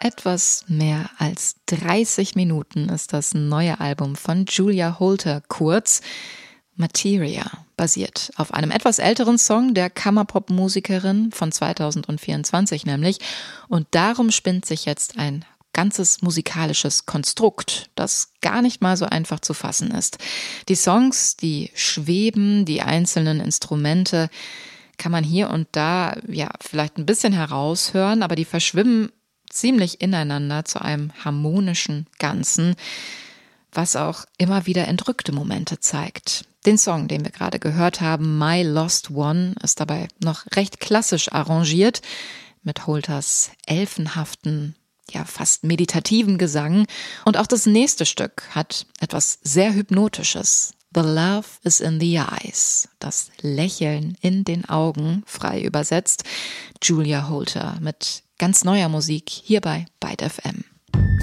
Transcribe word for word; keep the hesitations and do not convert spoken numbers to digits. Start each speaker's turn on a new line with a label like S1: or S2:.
S1: etwas mehr als dreißig Minuten ist das neue Album von Julia Holter kurz. Materia basiert auf einem etwas älteren Song der Kammerpop-Musikerin von zweitausendvierundzwanzig nämlich. Und darum spinnt sich jetzt ein ganzes musikalisches Konstrukt, das gar nicht mal so einfach zu fassen ist. Die Songs, die schweben, die einzelnen Instrumente kann man hier und da ja vielleicht ein bisschen heraushören, aber die verschwimmen ziemlich ineinander zu einem harmonischen Ganzen, was auch immer wieder entrückte Momente zeigt. Den Song, den wir gerade gehört haben, My Lost One, ist dabei noch recht klassisch arrangiert, mit Holters elfenhaften, ja fast meditativen Gesang. Und auch das nächste Stück hat etwas sehr Hypnotisches. The Love is in the Eyes, das Lächeln in den Augen, frei übersetzt. Julia Holter mit ganz neuer Musik hier bei Byte F M.